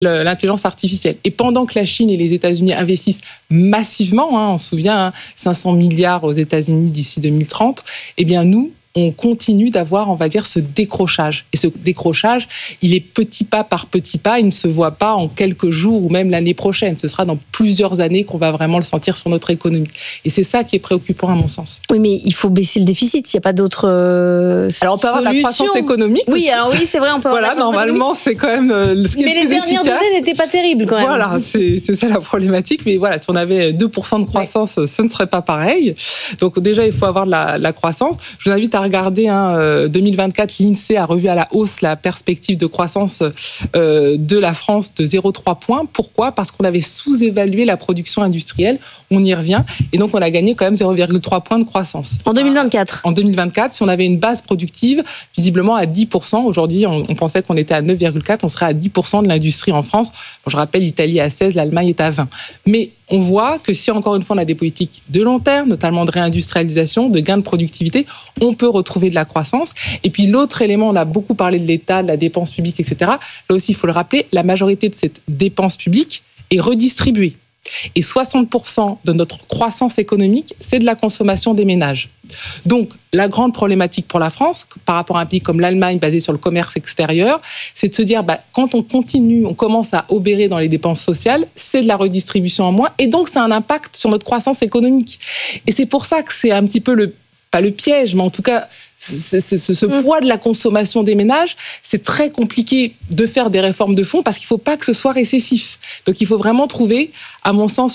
l'intelligence artificielle. Et pendant que la Chine et les États-Unis investissent massivement, on se souvient, 500 milliards aux États-Unis d'ici 2030, eh bien nous, on continue d'avoir, on va dire, ce décrochage. Et ce décrochage, il est petit pas par petit pas, il ne se voit pas en quelques jours ou même l'année prochaine. Ce sera dans plusieurs années qu'on va vraiment le sentir sur notre économie. Et c'est ça qui est préoccupant à mon sens. Oui, mais il faut baisser le déficit, il n'y a pas d'autre Alors on peut avoir de la croissance économique. Oui, alors oui, c'est vrai, on peut avoir voilà, normalement, c'est quand même ce qui est le plus efficace. Mais les dernières données n'étaient pas terribles quand même. Voilà, c'est ça la problématique. Mais voilà, si on avait 2% de croissance, ce ne serait pas pareil. Donc déjà, il faut avoir de la croissance. Je vous invite à regarder 2024, l'INSEE a revu à la hausse la perspective de croissance de la France de 0,3 points. Pourquoi ? Parce qu'on avait sous-évalué la production industrielle. On y revient. Et donc, on a gagné quand même 0,3 points de croissance. En 2024 ? En 2024, si on avait une base productive, visiblement à 10%. Aujourd'hui, on pensait qu'on était à 9,4%. On serait à 10% de l'industrie en France. Bon, je rappelle, l'Italie est à 16%, l'Allemagne est à 20%. Mais on voit que si, encore une fois, on a des politiques de long terme, notamment de réindustrialisation, de gain de productivité, on peut retrouver de la croissance. Et puis, l'autre élément, on a beaucoup parlé de l'État, de la dépense publique, etc. Là aussi, il faut le rappeler, la majorité de cette dépense publique est redistribuée. Et 60% de notre croissance économique, c'est de la consommation des ménages. Donc, la grande problématique pour la France, par rapport à un pays comme l'Allemagne, basé sur le commerce extérieur, c'est de se dire, quand on continue, on commence à obérer dans les dépenses sociales, c'est de la redistribution en moins, et donc ça a un impact sur notre croissance économique. Et c'est pour ça que c'est un petit peu pas le piège, mais en tout cas, ce poids de la consommation des ménages, c'est très compliqué de faire des réformes de fond parce qu'il ne faut pas que ce soit récessif. Donc il faut vraiment trouver, à mon sens,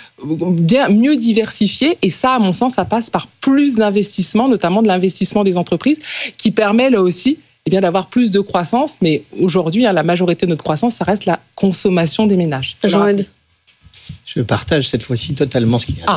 mieux diversifier. Et ça, à mon sens, ça passe par plus d'investissement, notamment de l'investissement des entreprises, qui permet là aussi d'avoir plus de croissance. Mais aujourd'hui, la majorité de notre croissance, ça reste la consommation des ménages. Jean-Ed. Je partage cette fois-ci totalement ce qu'il y a.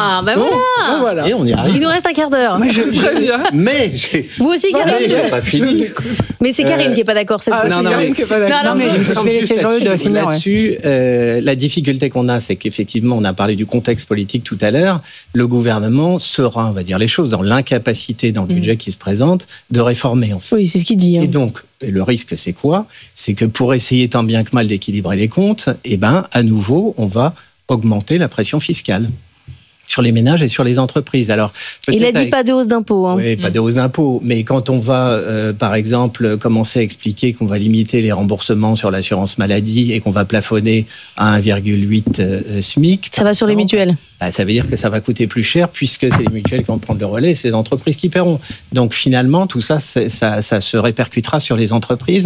Voilà. Et on y arrive. Il nous reste un quart d'heure. Mais vous aussi, Karine. j'ai pas fini. Mais c'est Karine qui n'est pas d'accord cette fois-ci. Karine qui n'est pas d'accord. Mais je vais laisser Jean-Ed finir. Là-dessus, la difficulté qu'on a, c'est qu'effectivement, on a parlé du contexte politique tout à l'heure. Le gouvernement sera, on va dire les choses, dans l'incapacité, dans le budget qui se présente, de réformer. En fait. Oui, c'est ce qu'il dit. Et donc, le risque, c'est quoi ? C'est que pour essayer tant bien que mal d'équilibrer les comptes, à nouveau, on va augmenter la pression fiscale sur les ménages et sur les entreprises. Alors, il a dit pas de hausse d'impôts. Oui, pas de hausse d'impôts. Mais quand on va, par exemple, commencer à expliquer qu'on va limiter les remboursements sur l'assurance maladie et qu'on va plafonner à 1,8 SMIC... Ça va sur les mutuelles. Ça veut dire que ça va coûter plus cher puisque c'est les mutuelles qui vont prendre le relais et c'est les entreprises qui paieront. Donc finalement, tout ça, ça se répercutera sur les entreprises.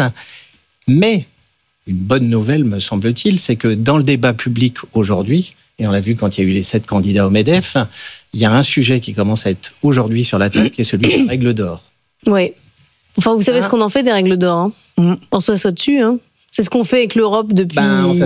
Mais une bonne nouvelle, me semble-t-il, c'est que dans le débat public aujourd'hui, et on l'a vu quand il y a eu les 7 candidats au MEDEF, il y a un sujet qui commence à être aujourd'hui sur la table, qui est celui des règles d'or. Oui. Enfin, vous savez ce qu'on en fait des règles d'or. On s'assoit dessus. C'est ce qu'on fait avec l'Europe depuis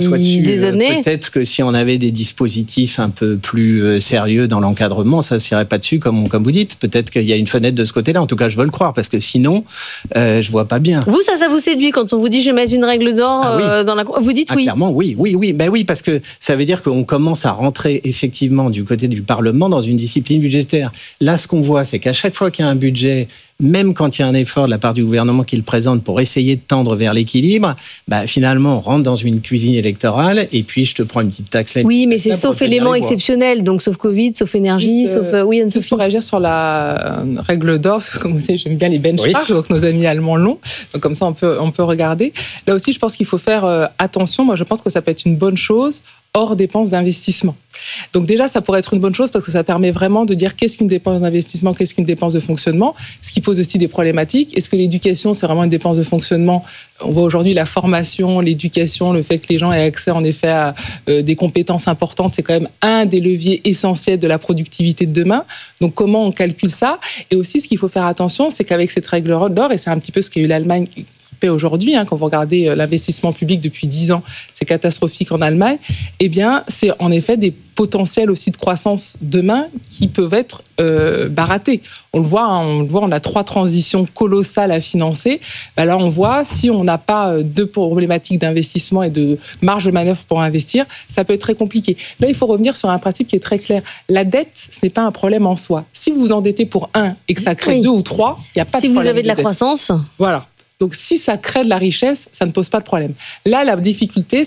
des années. Peut-être que si on avait des dispositifs un peu plus sérieux dans l'encadrement, ça ne s'irait pas dessus, comme vous dites. Peut-être qu'il y a une fenêtre de ce côté-là. En tout cas, je veux le croire, parce que sinon, je ne vois pas bien. Vous, ça vous séduit quand on vous dit « je vais mettre une règle d'or dans la... » Vous dites oui. Clairement, oui. Ben oui, parce que ça veut dire qu'on commence à rentrer effectivement du côté du Parlement dans une discipline budgétaire. Là, ce qu'on voit, c'est qu'à chaque fois qu'il y a un budget, même quand il y a un effort de la part du gouvernement qui le présente pour essayer de tendre vers l'équilibre, finalement, on rentre dans une cuisine électorale et puis je te prends une petite taxe là. Oui, mais c'est sauf élément exceptionnel, donc sauf Covid, sauf énergie, sauf... Oui, Anne-Sophie. Juste pour réagir sur la règle d'or, comme vous savez, j'aime bien les benchmarks, donc nos amis allemands l'ont, donc comme ça on peut regarder. Là aussi, je pense qu'il faut faire attention. Moi, je pense que ça peut être une bonne chose hors dépenses d'investissement. Donc déjà, ça pourrait être une bonne chose parce que ça permet vraiment de dire qu'est-ce qu'une dépense d'investissement, qu'est-ce qu'une dépense de fonctionnement, ce qui pose aussi des problématiques. Est-ce que l'éducation, c'est vraiment une dépense de fonctionnement ? On voit aujourd'hui la formation, l'éducation, le fait que les gens aient accès en effet à des compétences importantes, c'est quand même un des leviers essentiels de la productivité de demain. Donc comment on calcule ça ? Et aussi, ce qu'il faut faire attention, c'est qu'avec cette règle d'or, et c'est un petit peu ce qu'a eu l'Allemagne fait aujourd'hui, quand vous regardez l'investissement public depuis 10 ans, c'est catastrophique en Allemagne, eh bien, c'est en effet des potentiels aussi de croissance demain qui peuvent être ratés. On le voit, on a 3 transitions colossales à financer. Là, on voit, si on n'a pas de problématiques d'investissement et de marge de manœuvre pour investir, ça peut être très compliqué. Là, il faut revenir sur un principe qui est très clair. La dette, ce n'est pas un problème en soi. Si vous vous endettez pour 1 et que ça crée 2 ou 3, il n'y a pas de problème. Si vous avez de la croissance. Voilà. Donc, si ça crée de la richesse, ça ne pose pas de problème. Là, la difficulté,